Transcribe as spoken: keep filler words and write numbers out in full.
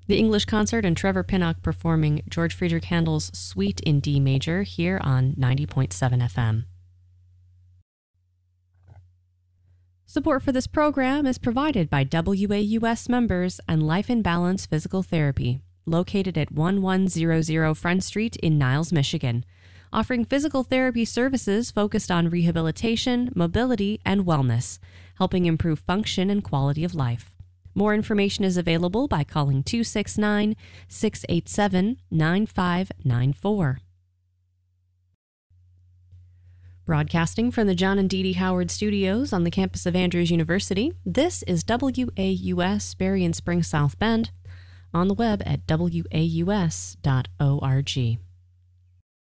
The English Concert and Trevor Pinnock performing George Friedrich Handel's Suite in D major here on ninety point seven F M. Support for this program is provided by W A U S members and Life in Balance Physical Therapy, located at eleven hundred Front Street in Niles, Michigan, offering physical therapy services focused on rehabilitation, mobility, and wellness, helping improve function and quality of life. More information is available by calling two six nine, six eight seven, nine five nine four. Broadcasting from the John and Dee Dee Howard Studios on the campus of Andrews University, this is W A U S Berry and Spring South Bend, on the web at W A U S dot org.